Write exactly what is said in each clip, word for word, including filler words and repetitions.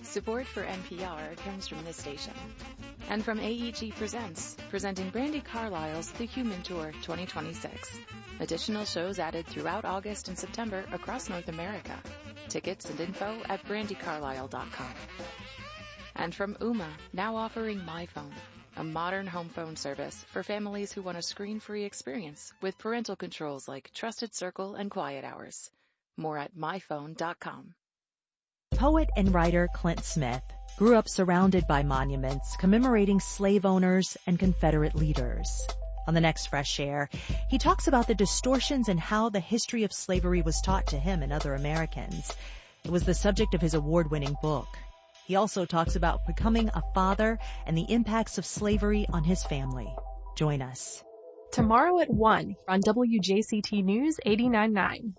Support for N P R comes from this station. And from A E G Presents, presenting Brandi Carlile's The Human Tour twenty twenty-six. Additional shows added throughout August and September across North America. Tickets and info at brandi carlile dot com. And from Ooma, now offering MyPhone, a modern home phone service for families who want a screen-free experience with parental controls like Trusted Circle and Quiet Hours. More at my phone dot com. Poet and writer Clint Smith grew up surrounded by monuments commemorating slave owners and Confederate leaders. On the next Fresh Air, he talks about the distortions and how the history of slavery was taught to him and other Americans. It was the subject of his award-winning book. He also talks about becoming a father and the impacts of slavery on his family. Join us. Tomorrow at one on W J C T News eighty-nine point nine.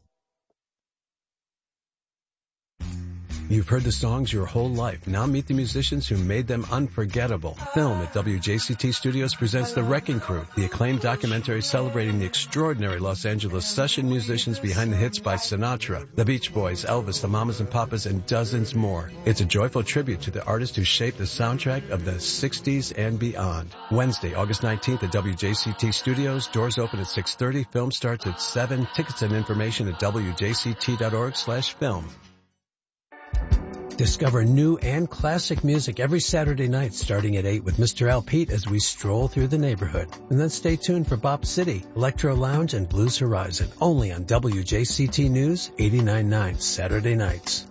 You've heard the songs your whole life. Now meet the musicians who made them unforgettable. Film at W J C T Studios presents The Wrecking Crew, the acclaimed documentary celebrating the extraordinary Los Angeles session musicians behind the hits by Sinatra, the Beach Boys, Elvis, the Mamas and Papas, and dozens more. It's a joyful tribute to the artists who shaped the soundtrack of the sixties and beyond. Wednesday, August nineteenth at W J C T Studios. Doors open at six thirty. Film starts at seven. Tickets and information at w j c t dot org slash film. Discover new and classic music every Saturday night starting at eight with Mister Al Pete as we stroll through the neighborhood. And then stay tuned for Bop City, Electro Lounge, and Blues Horizon, only on W J C T News eighty-nine point nine Saturday nights.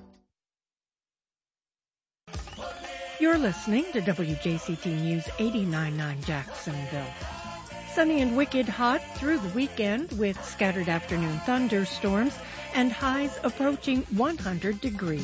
You're listening to W J C T News eighty-nine point nine Jacksonville. Sunny and wicked hot through the weekend with scattered afternoon thunderstorms and highs approaching one hundred degrees.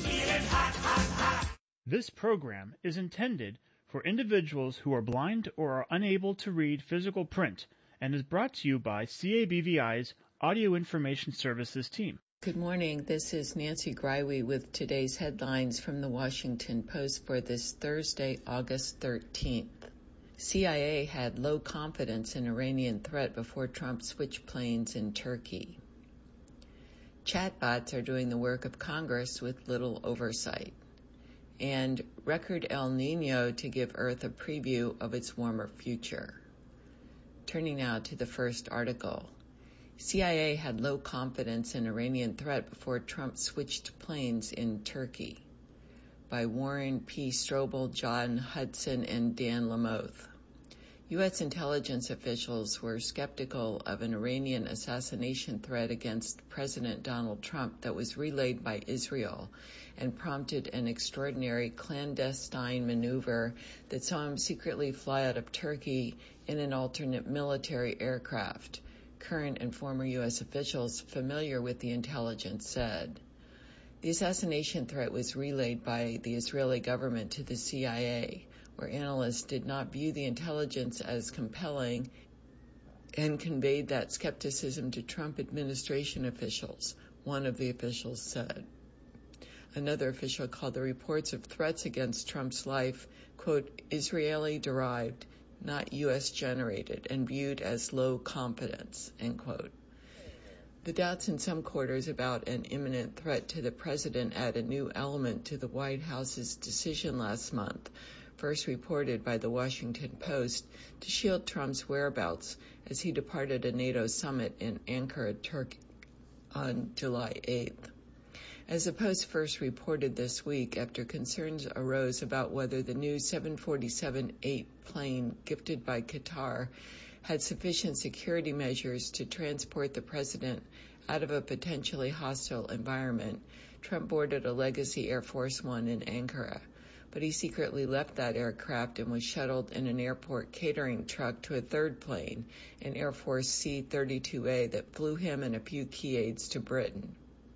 This program is intended for individuals who are blind or are unable to read physical print and is brought to you by C A B V I's Audio Information Services team. Good morning. This is Nancy Greiwe with today's headlines from the Washington Post for this Thursday, August thirteenth. C I A had low confidence in Iranian threat before Trump switched planes in Turkey. Chatbots are doing the work of Congress with little oversight. And record El Nino to give Earth a preview of its warmer future. Turning now to the first article. C I A had low confidence in Iranian threat before Trump switched planes in Turkey. By Warren P. Strobel, John Hudson, and Dan Lamoth. U S intelligence officials were skeptical of an Iranian assassination threat against President Donald Trump that was relayed by Israel and prompted an extraordinary clandestine maneuver that saw him secretly fly out of Turkey in an alternate military aircraft, current and former U S officials familiar with the intelligence said. The assassination threat was relayed by the Israeli government to the C I A, where analysts did not view the intelligence as compelling and conveyed that skepticism to Trump administration officials, one of the officials said. Another official called the reports of threats against Trump's life, quote, Israeli-derived, not U S generated, and viewed as low confidence, end quote. The doubts in some quarters about an imminent threat to the president add a new element to the White House's decision last month, first reported by the Washington Post, to shield Trump's whereabouts as he departed a NATO summit in Ankara, Turkey, on July eighth. As the Post first reported this week after concerns arose about whether the new seven forty-seven eight plane gifted by Qatar had sufficient security measures to transport the president out of a potentially hostile environment, Trump boarded a Legacy Air Force One in Ankara, but he secretly left that aircraft and was shuttled in an airport catering truck to a third plane, an Air Force C thirty-two A, that flew him and a few key aides to Britain.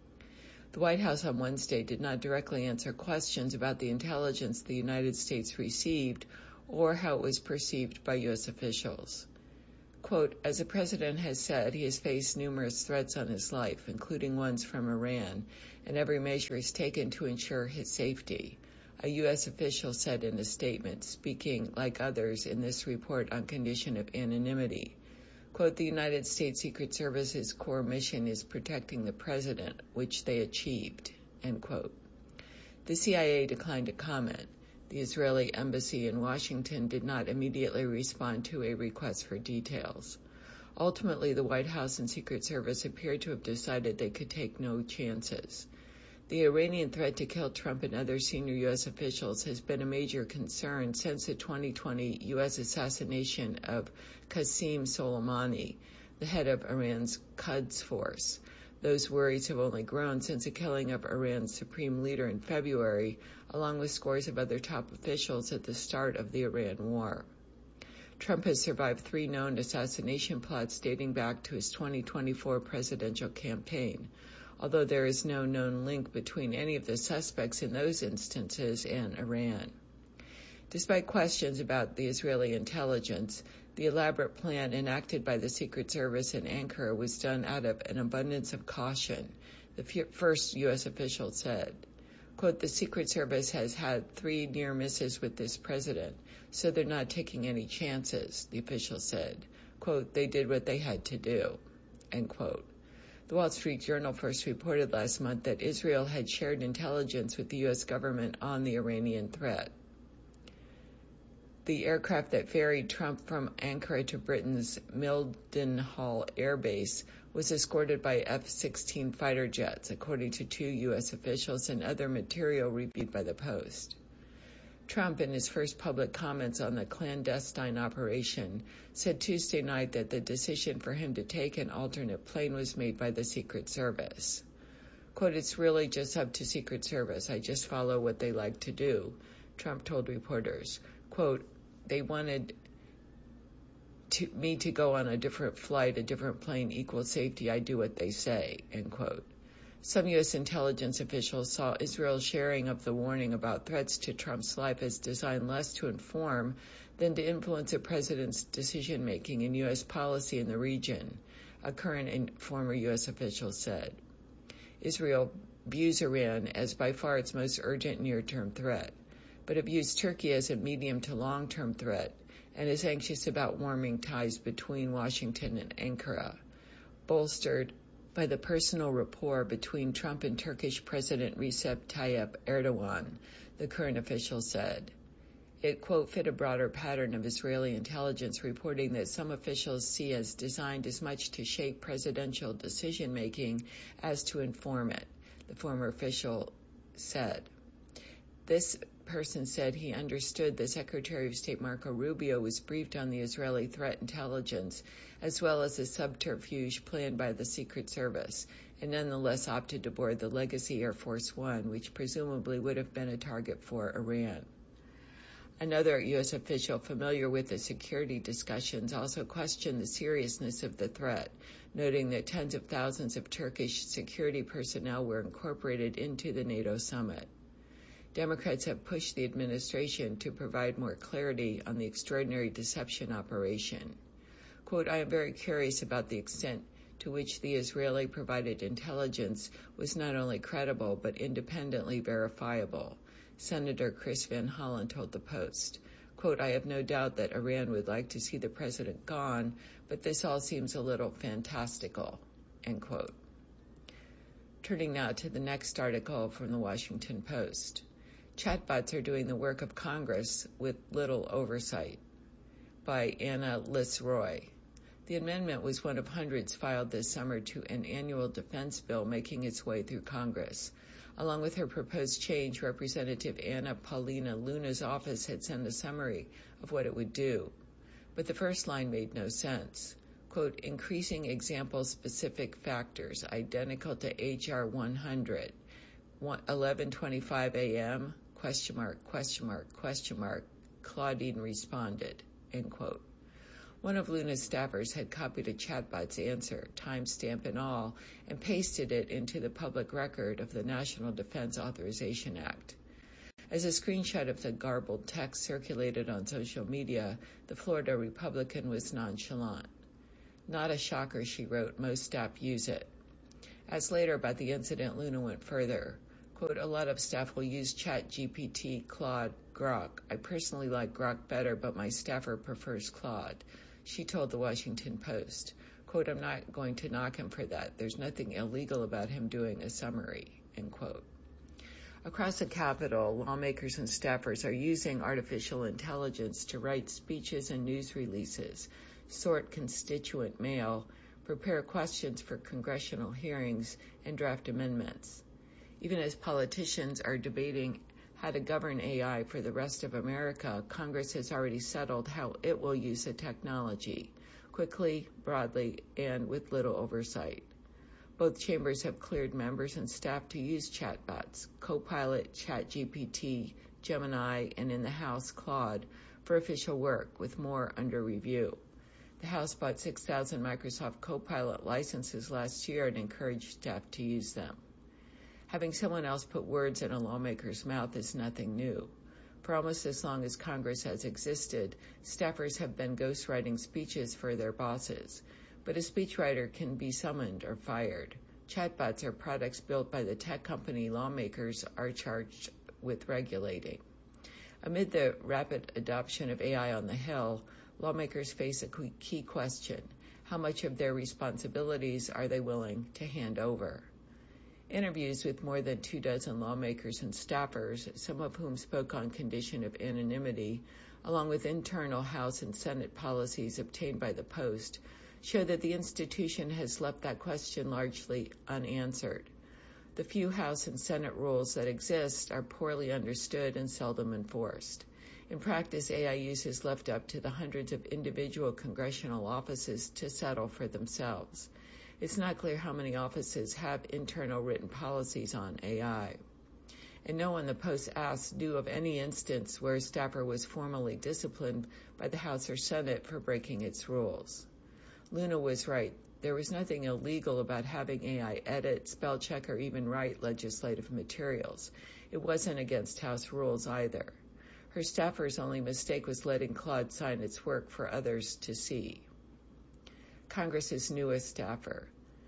The White House on Wednesday did not directly answer questions about the intelligence the United States received or how it was perceived by U S officials. Quote, as the president has said, he has faced numerous threats on his life, including ones from Iran, and every measure is taken to ensure his safety, a U S official said in a statement, speaking, like others, in this report on condition of anonymity. Quote, the United States Secret Service's core mission is protecting the president, which they achieved, end quote. The C I A declined to comment. The Israeli embassy in Washington did not immediately respond to a request for details. Ultimately, the White House and Secret Service appeared to have decided they could take no chances. The Iranian threat to kill Trump and other senior U S officials has been a major concern since the twenty twenty U S assassination of Qasem Soleimani, the head of Iran's Quds Force. Those worries have only grown since the killing of Iran's supreme leader in February, along with scores of other top officials at the start of the Iran war. Trump has survived three known assassination plots dating back to his twenty twenty-four presidential campaign, although there is no known link between any of the suspects in those instances and Iran. Despite questions about the Israeli intelligence, the elaborate plan enacted by the Secret Service in Ankara was done out of an abundance of caution, the first U S official said. Quote, the Secret Service has had three near misses with this president, so they're not taking any chances, the official said. Quote, they did what they had to do, end quote. The Wall Street Journal first reported last month that Israel had shared intelligence with the U S government on the Iranian threat. The aircraft that ferried Trump from Ankara to Britain's Mildenhall Air Base was escorted by F sixteen fighter jets, according to two U S officials and other material reviewed by the Post. Trump, in his first public comments on the clandestine operation, said Tuesday night that the decision for him to take an alternate plane was made by the Secret Service. Quote, it's really just up to Secret Service. I just follow what they like to do, Trump told reporters. Quote, they wanted to, me to go on a different flight, a different plane, equal safety. I do what they say, end quote. Some U S intelligence officials saw Israel's sharing of the warning about threats to Trump's life as designed less to inform than to influence the president's decision-making in U S policy in the region, a current and former U S official said. Israel views Iran as by far its most urgent near-term threat, but it views Turkey as a medium to long-term threat and is anxious about warming ties between Washington and Ankara, bolstered by the personal rapport between Trump and Turkish President Recep Tayyip Erdogan, the current official said. It, quote, fit a broader pattern of Israeli intelligence reporting that some officials see as designed as much to shape presidential decision-making as to inform it, the former official said. This person said he understood the Secretary of State Marco Rubio was briefed on the Israeli threat intelligence as well as the subterfuge planned by the Secret Service, and nonetheless opted to board the Legacy Air Force One, which presumably would have been a target for Iran. Another U S official familiar with the security discussions also questioned the seriousness of the threat, noting that tens of thousands of Turkish security personnel were incorporated into the NATO summit. Democrats have pushed the administration to provide more clarity on the extraordinary deception operation. Quote, I am very curious about the extent to which the Israeli provided intelligence was not only credible but independently verifiable, Senator Chris Van Hollen told the Post. Quote, I have no doubt that Iran would like to see the president gone, but this all seems a little fantastical, end quote. Turning now to the next article from the Washington Post. Chatbots are doing the work of Congress with little oversight, by Anna Lisroy. The amendment was one of hundreds filed this summer to an annual defense bill making its way through Congress. Along with her proposed change, Representative Anna Paulina Luna's office had sent a summary of what it would do. But the first line made no sense. Quote, increasing example-specific factors identical to H R one hundred, eleven twenty-five a.m., question mark, question mark, question mark, Claudine responded, end quote. One of Luna's staffers had copied a chatbot's answer, timestamp and all, and pasted it into the public record of the National Defense Authorization Act. As a screenshot of the garbled text circulated on social media, the Florida Republican was nonchalant. Not a shocker, she wrote, most staff use it. Asked later about the incident, Luna went further. Quote, a lot of staff will use ChatGPT, Claude, Grok. I personally like Grok better, but my staffer prefers Claude. She told the Washington Post. Quote, I'm not going to knock him for that. There's nothing illegal about him doing a summary, end quote. Across the Capitol, lawmakers and staffers are using artificial intelligence to write speeches and news releases, sort constituent mail, prepare questions for congressional hearings, and draft amendments. Even as politicians are debating how to govern A I for the rest of America, Congress has already settled how it will use the technology, quickly, broadly, and with little oversight. Both chambers have cleared members and staff to use chatbots, Copilot, ChatGPT, Gemini, and in the House, Claude, for official work, with more under review. The House bought six thousand Microsoft Copilot licenses last year and encouraged staff to use them. Having someone else put words in a lawmaker's mouth is nothing new. For almost as long as Congress has existed, staffers have been ghostwriting speeches for their bosses. But a speechwriter can be summoned or fired. Chatbots are products built by the tech company lawmakers are charged with regulating. Amid the rapid adoption of A I on the Hill, lawmakers face a key question. How much of their responsibilities are they willing to hand over? Interviews with more than two dozen lawmakers and staffers, some of whom spoke on condition of anonymity, along with internal House and Senate policies obtained by the Post, show that the institution has left that question largely unanswered. The few House and Senate rules that exist are poorly understood and seldom enforced. In practice, A I use is left up to the hundreds of individual congressional offices to settle for themselves. It's not clear how many offices have internal written policies on A I. And no one the Post asked knew of any instance where a staffer was formally disciplined by the House or Senate for breaking its rules. Luna was right. There was nothing illegal about having A I edit, spell check, or even write legislative materials. It wasn't against House rules either. Her staffer's only mistake was letting Claude sign its work for others to see. Congress's newest staffer.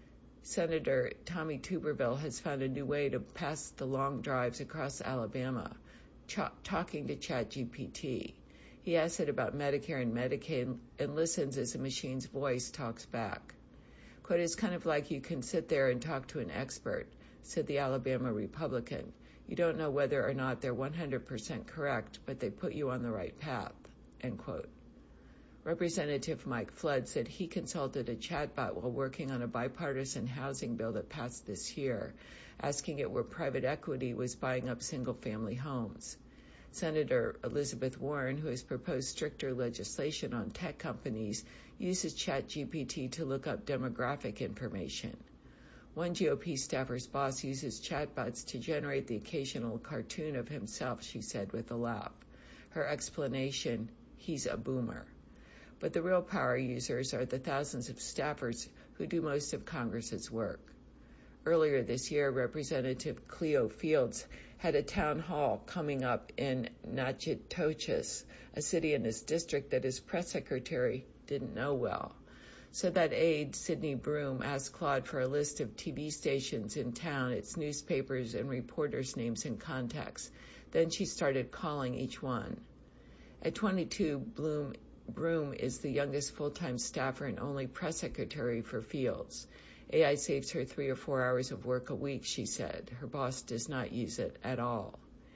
Senator Tommy Tuberville has found a new way to pass the long drives across Alabama, ch- talking to ChatGPT. He asks it about Medicare and Medicaid and listens as the machine's voice talks back. Quote, it's kind of like you can sit there and talk to an expert, said the Alabama Republican. You don't know whether or not they're one hundred percent correct, but they put you on the right path, end quote. Representative Mike Flood said he consulted a chatbot while working on a bipartisan housing bill that passed this year, asking it where private equity was buying up single-family homes. Senator Elizabeth Warren, who has proposed stricter legislation on tech companies, uses ChatGPT to look up demographic information. One G O P staffer's boss uses chatbots to generate the occasional cartoon of himself, she said with a laugh. Her explanation, he's a boomer. But the real power users are the thousands of staffers who do most of Congress's work. Earlier this year, Representative Cleo Fields had a town hall coming up in Natchitoches, a city in his district that his press secretary didn't know well. So that aide, Sidney Broom, asked Claude for a list of T V stations in town, its newspapers and reporters' names and contacts. Then she started calling each one. At twenty-two, Bloom, Broom is the youngest full-time staffer and only press secretary for Fields. A I saves her three or four hours of work a week, she said. Her boss does not use it at all.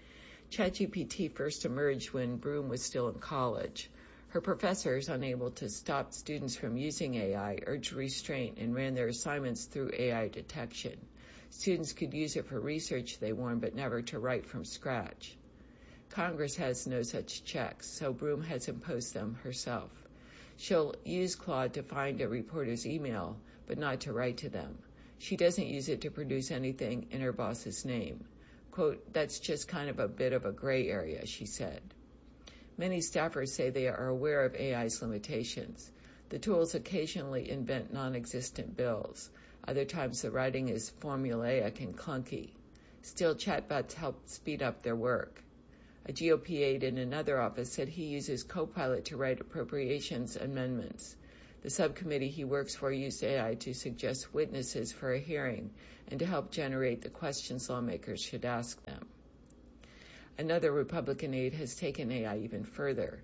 ChatGPT first emerged when Broom was still in college. Her professors, unable to stop students from using A I, urged restraint and ran their assignments through A I detection. Students could use it for research, they warned, but never to write from scratch. Congress has no such checks, so Broom has imposed them herself. She'll use Claude to find a reporter's email, but not to write to them. She doesn't use it to produce anything in her boss's name. Quote, that's just kind of a bit of a gray area, she said. Many staffers say they are aware of A I's limitations. The tools occasionally invent non-existent bills. Other times the writing is formulaic and clunky. Still, chatbots help speed up their work. A G O P aide in another office said he uses Copilot to write appropriations amendments. The subcommittee he works for used A I to suggest witnesses for a hearing and to help generate the questions lawmakers should ask them. Another Republican aide has taken A I even further.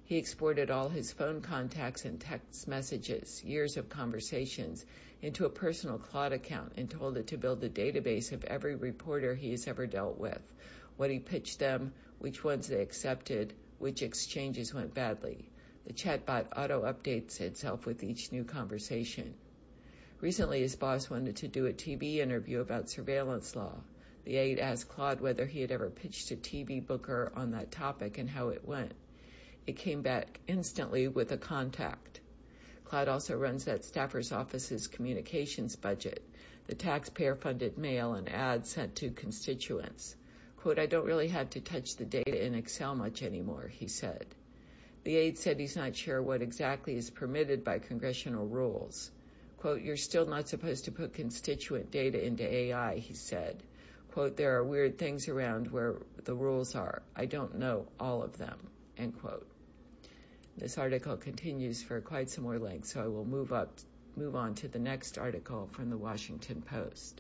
He exported all his phone contacts and text messages, years of conversations, into a personal Claude account and told it to build a database of every reporter he has ever dealt with, what he pitched them, which ones they accepted, which exchanges went badly. The chatbot auto-updates itself with each new conversation. Recently, his boss wanted to do a T V interview about surveillance law. The aide asked Claude whether he had ever pitched a T V booker on that topic and how it went. It came back instantly with a contact. Claude also runs that staffer's office's communications budget, the taxpayer-funded mail and ads sent to constituents. Quote, I don't really have to touch the data in Excel much anymore, he said. The aide said he's not sure what exactly is permitted by congressional rules. Quote, you're still not supposed to put constituent data into A I, he said. Quote, there are weird things around where the rules are. I don't know all of them, end quote. This article continues for quite some more length, so I will move up, move on to the next article from the Washington Post.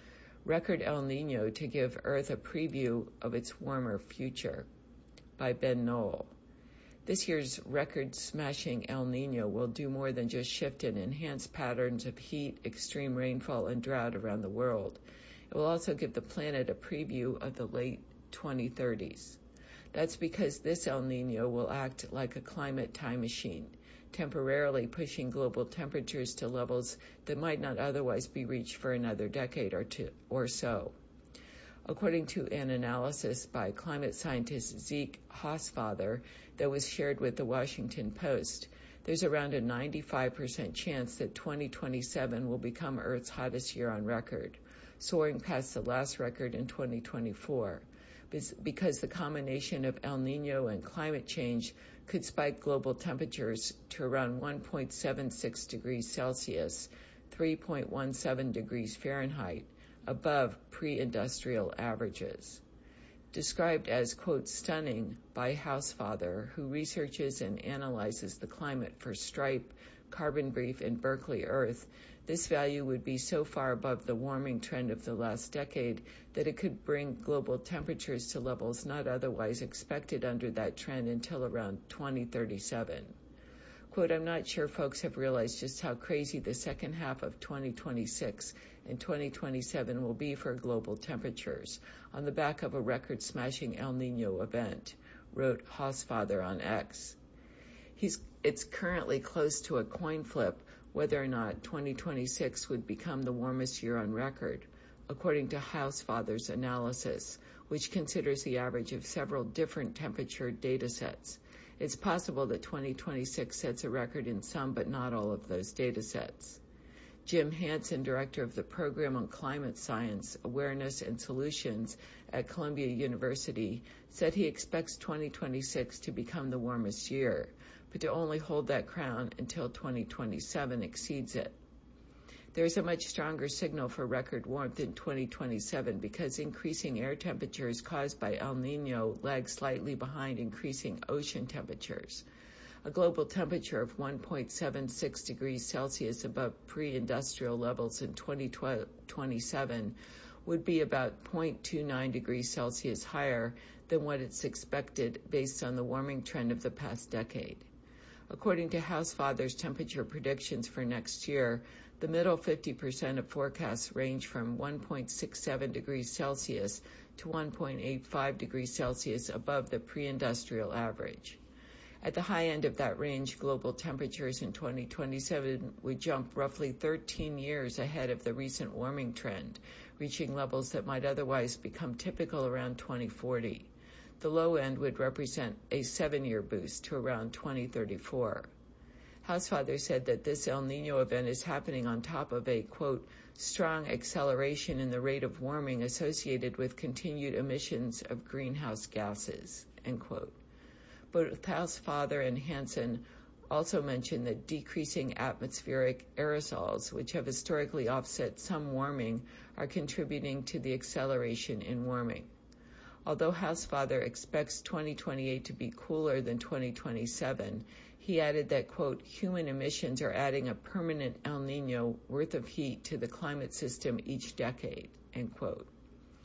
Record El Nino to give Earth a preview of its warmer future, by Ben Knoll. This year's record-smashing El Nino will do more than just shift and enhance patterns of heat, extreme rainfall, and drought around the world. It will also give the planet a preview of the late twenty thirties. That's because this El Nino will act like a climate time machine, temporarily pushing global temperatures to levels that might not otherwise be reached for another decade or two or so. According to an analysis by climate scientist Zeke Hausfather that was shared with the Washington Post, there's around a ninety-five percent chance that twenty twenty-seven will become Earth's hottest year on record, soaring past the last record in twenty twenty-four, because the combination of El Nino and climate change could spike global temperatures to around one point seven six degrees Celsius, three point one seven degrees Fahrenheit, above pre-industrial averages. Described as, quote, stunning by Hausfather, who researches and analyzes the climate for Stripe, Carbon Brief, and Berkeley Earth, this value would be so far above the warming trend of the last decade that it could bring global temperatures to levels not otherwise expected under that trend until around twenty thirty-seven. Quote, I'm not sure folks have realized just how crazy the second half of twenty twenty-six and twenty twenty-seven will be for global temperatures on the back of a record-smashing El Nino event, wrote Hausfather on X. He's, it's currently close to a coin flip whether or not twenty twenty-six would become the warmest year on record, according to Hausfather's analysis, which considers the average of several different temperature data sets. It's possible that twenty twenty-six sets a record in some but not all of those data sets. Jim Hansen, director of the Program on Climate Science, Awareness and Solutions at Columbia University, said he expects twenty twenty-six to become the warmest year, but to only hold that crown until twenty twenty-seven exceeds it. There is a much stronger signal for record warmth in twenty twenty-seven because increasing air temperatures caused by El Nino lag slightly behind increasing ocean temperatures. A global temperature of one point seven six degrees Celsius above pre-industrial levels in twenty twenty-seven would be about zero point two nine degrees Celsius higher than what it's expected based on the warming trend of the past decade. According to Hausfather's temperature predictions for next year, the middle fifty percent of forecasts range from one point six seven degrees Celsius to one point eight five degrees Celsius above the pre-industrial average. At the high end of that range, global temperatures in twenty twenty-seven would jump roughly thirteen years ahead of the recent warming trend, reaching levels that might otherwise become typical around twenty forty. The low end would represent a seven-year boost to around twenty thirty-four. Hausfather said that this El Nino event is happening on top of a, quote, strong acceleration in the rate of warming associated with continued emissions of greenhouse gases, end quote. Both Hausfather and Hansen also mentioned that decreasing atmospheric aerosols, which have historically offset some warming, are contributing to the acceleration in warming. Although Hausfather expects twenty twenty-eight to be cooler than twenty twenty-seven, he added that, quote, human emissions are adding a permanent El Nino worth of heat to the climate system each decade, end quote.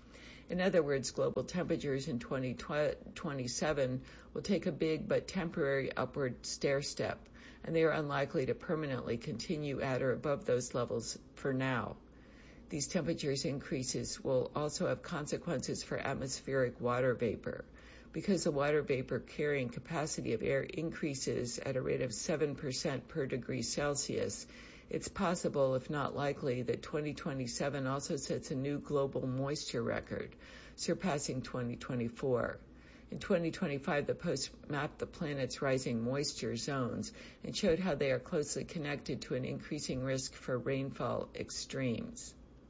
In other words, global temperatures in twenty twenty-seven will take a big but temporary upward stairstep, and they are unlikely to permanently continue at or above those levels for now. These temperatures increases will also have consequences for atmospheric water vapor. Because the water vapor carrying capacity of air increases at a rate of seven percent per degree Celsius, it's possible, if not likely, that twenty twenty-seven also sets a new global moisture record, surpassing twenty twenty-four. In twenty twenty-five, the Post mapped the planet's rising moisture zones and showed how they are closely connected to an increasing risk for rainfall extremes.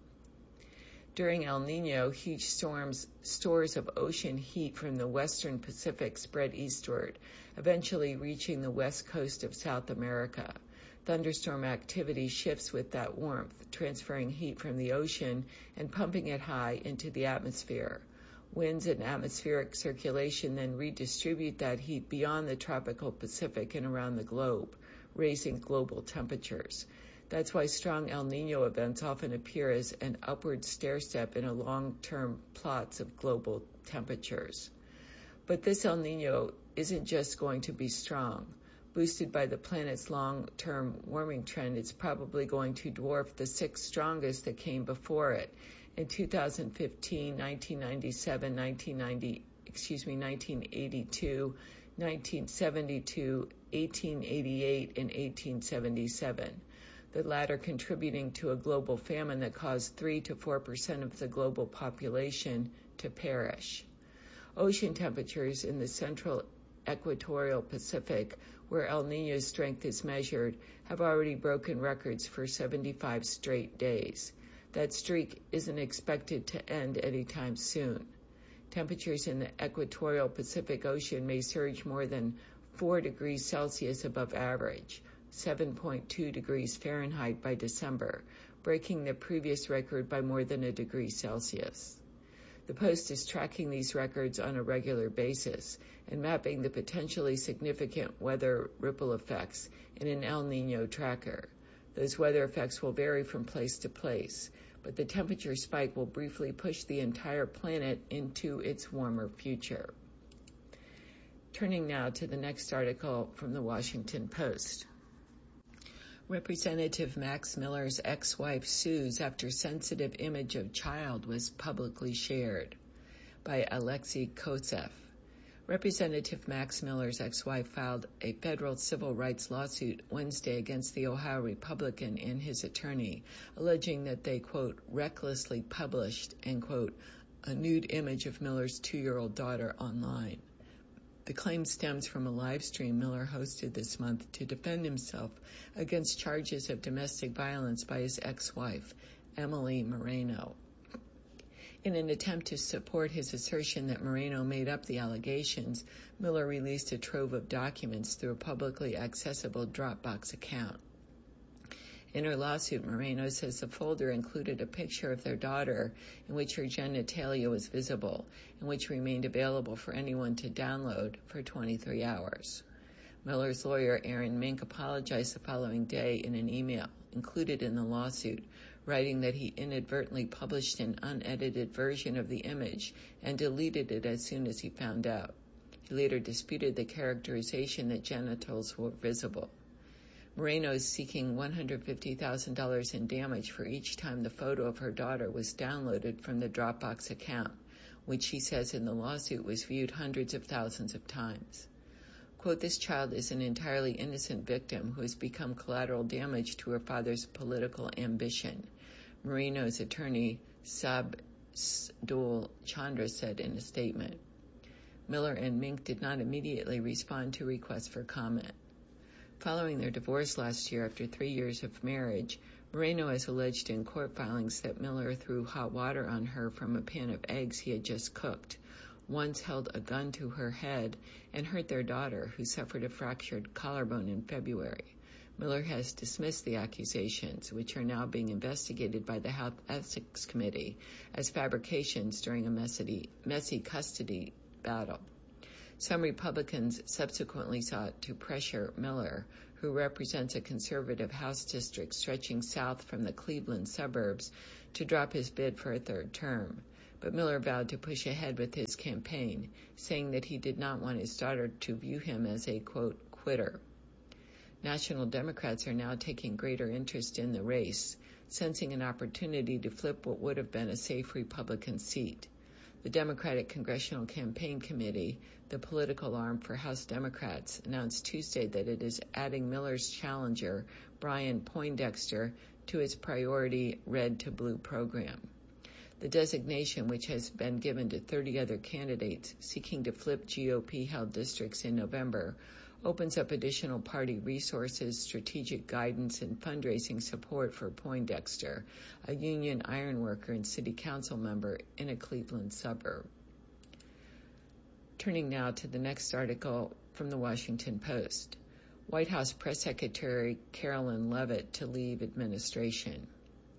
During El Nino, huge storms, stores of ocean heat from the western Pacific spread eastward, eventually reaching the west coast of South America. Thunderstorm activity shifts with that warmth, transferring heat from the ocean and pumping it high into the atmosphere. Winds and atmospheric circulation then redistribute that heat beyond the tropical Pacific and around the globe, raising global temperatures. That's why strong El Nino events often appear as an upward stairstep in a long-term plots of global temperatures. But this El Nino isn't just going to be strong. Boosted by the planet's long-term warming trend, it's probably going to dwarf the six strongest that came before it in two thousand fifteen, nineteen ninety-seven, nineteen ninety, excuse me, nineteen eighty-two, nineteen seventy-two, eighteen eighty-eight, and eighteen seventy-seven. The latter contributing to a global famine that caused three to four percent of the global population to perish. Ocean temperatures in the central equatorial Pacific, where El Nino's strength is measured, have already broken records for seventy-five straight days. That streak isn't expected to end anytime soon. Temperatures in the equatorial Pacific Ocean may surge more than four degrees Celsius above average, seven point two degrees Fahrenheit by December, breaking the previous record by more than a degree Celsius. The Post is tracking these records on a regular basis and mapping the potentially significant weather ripple effects in an El Nino tracker. Those weather effects will vary from place to place, but the temperature spike will briefly push the entire planet into its warmer future. Turning now to the next article from the Washington Post. Representative Max Miller's ex-wife sues after sensitive image of child was publicly shared, by Alexei Kotsev. Representative Max Miller's ex-wife filed a federal civil rights lawsuit Wednesday against the Ohio Republican and his attorney, alleging that they, quote, recklessly published, end quote, a nude image of Miller's two-year-old daughter online. The claim stems from a live stream Miller hosted this month to defend himself against charges of domestic violence by his ex-wife, Emily Moreno. In an attempt to support his assertion that Moreno made up the allegations, Miller released a trove of documents through a publicly accessible Dropbox account. In her lawsuit, Moreno says the folder included a picture of their daughter in which her genitalia was visible and which remained available for anyone to download for twenty-three hours. Miller's lawyer, Aaron Mink, apologized the following day in an email included in the lawsuit, writing that he inadvertently published an unedited version of the image and deleted it as soon as he found out. He later disputed the characterization that genitals were visible. Moreno is seeking one hundred fifty thousand dollars in damage for each time the photo of her daughter was downloaded from the Dropbox account, which she says in the lawsuit was viewed hundreds of thousands of times. Quote, this child is an entirely innocent victim who has become collateral damage to her father's political ambition, Moreno's attorney Sabdul Chandra said in a statement. Miller and Mink did not immediately respond to requests for comment. Following their divorce last year after three years of marriage, Moreno has alleged in court filings that Miller threw hot water on her from a pan of eggs he had just cooked, once held a gun to her head, and hurt their daughter, who suffered a fractured collarbone in February. Miller has dismissed the accusations, which are now being investigated by the House Ethics Committee as fabrications during a messy, messy custody battle. Some Republicans subsequently sought to pressure Miller, who represents a conservative House district stretching south from the Cleveland suburbs, to drop his bid for a third term. but Miller vowed to push ahead with his campaign, saying that he did not want his daughter to view him as a, quote, quitter. National Democrats are now taking greater interest in the race, sensing an opportunity to flip what would have been a safe Republican seat. The Democratic Congressional Campaign Committee, the political arm for House Democrats, announced Tuesday that it is adding Miller's challenger, Brian Poindexter, to its priority Red to Blue program. The designation, which has been given to thirty other candidates seeking to flip G O P-held districts in November, opens up additional party resources, strategic guidance, and fundraising support for Poindexter, a union ironworker and city council member in a Cleveland suburb. Turning now to the next article from the Washington Post. White House Press Secretary Carolyn Leavitt to leave administration,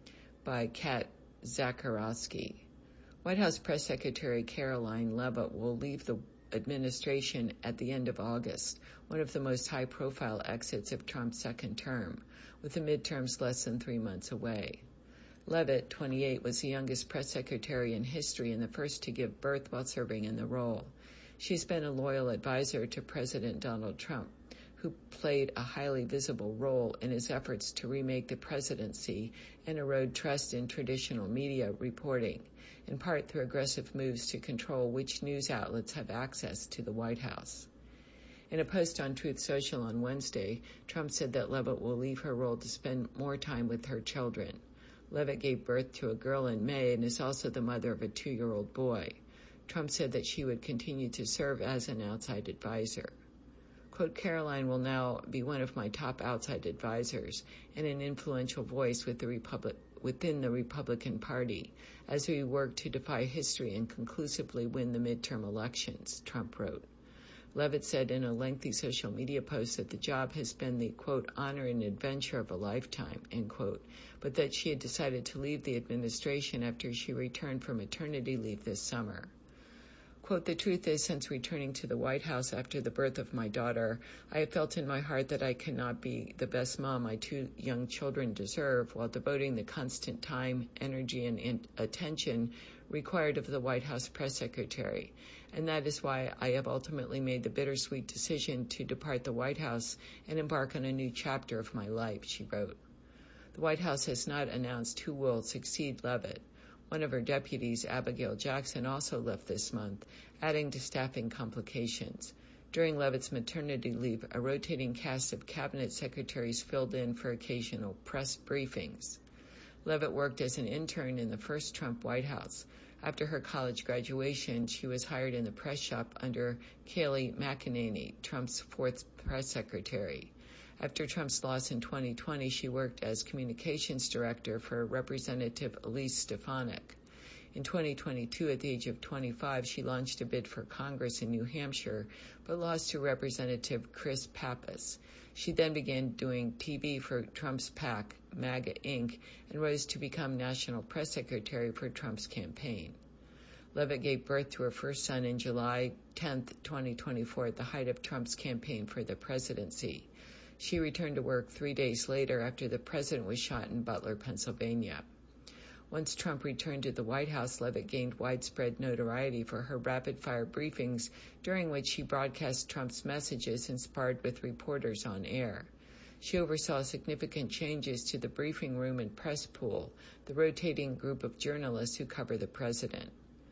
by Kat Zakharowski. White House Press Secretary Caroline Leavitt will leave the administration at the end of August, one of the most high-profile exits of Trump's second term, with the midterms less than three months away. Leavitt, twenty-eight, was the youngest press secretary in history and the first to give birth while serving in the role. She's been a loyal advisor to President Donald Trump, who played a highly visible role in his efforts to remake the presidency and erode trust in traditional media reporting, in part through aggressive moves to control which news outlets have access to the White House. In a post on Truth Social on Wednesday, Trump said that Leavitt will leave her role to spend more time with her children. Leavitt gave birth to a girl in May and is also the mother of a two-year-old boy. Trump said that she would continue to serve as an outside advisor. Quote, Caroline will now be one of my top outside advisors and an influential voice with the Republic, within the Republican Party as we work to defy history and conclusively win the midterm elections, Trump wrote. Leavitt said in a lengthy social media post that the job has been the, quote, honor and adventure of a lifetime, end quote, but that she had decided to leave the administration after she returned from maternity leave this summer. Quote, the truth is, since returning to the White House after the birth of my daughter, I have felt in my heart that I cannot be the best mom my two young children deserve while devoting the constant time, energy, and in- attention required of the White House press secretary. And that is why I have ultimately made the bittersweet decision to depart the White House and embark on a new chapter of my life, she wrote. The White House has not announced who will succeed Leavitt. One of her deputies, Abigail Jackson, also left this month, adding to staffing complications. During Leavitt's maternity leave, a rotating cast of cabinet secretaries filled in for occasional press briefings. Leavitt worked as an intern in the first Trump White House. After her college graduation, she was hired in the press shop under Kayleigh McEnany, Trump's fourth press secretary. After Trump's loss in twenty twenty, she worked as communications director for Representative Elise Stefanik. In twenty twenty-two, at the age of twenty-five, she launched a bid for Congress in New Hampshire, but lost to Representative Chris Pappas. She then began doing T V for Trump's PAC, MAGA Incorporated, and rose to become national press secretary for Trump's campaign. Leavitt gave birth to her first son in July tenth, twenty twenty-four, at the height of Trump's campaign for the presidency. She returned to work three days later after the president was shot in Butler, Pennsylvania. Once Trump returned to the White House, Leavitt gained widespread notoriety for her rapid-fire briefings, during which she broadcast Trump's messages and sparred with reporters on air. She oversaw significant changes to the briefing room and press pool, the rotating group of journalists who cover the president.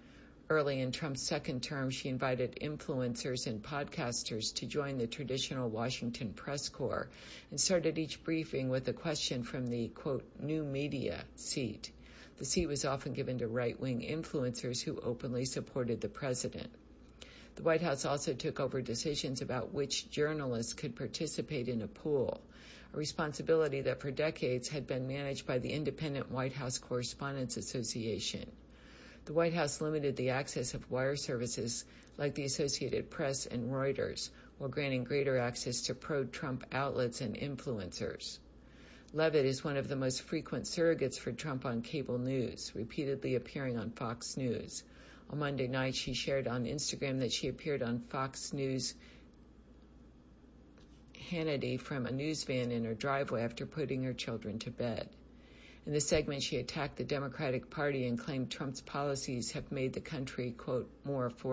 Early in Trump's second term, she invited influencers and podcasters to join the traditional Washington press corps and started each briefing with a question from the, quote, new media seat. The seat was often given to right-wing influencers who openly supported the president. The White House also took over decisions about which journalists could participate in a pool, a responsibility that for decades had been managed by the Independent White House Correspondents Association. The White House limited the access of wire services like the Associated Press and Reuters, while granting greater access to pro-Trump outlets and influencers. Leavitt is one of the most frequent surrogates for Trump on cable news, repeatedly appearing on Fox News. On Monday night, she shared on Instagram that she appeared on Fox News Hannity from a news van in her driveway after putting her children to bed. In the segment, she attacked the Democratic Party and claimed Trump's policies have made the country, quote, more affordable.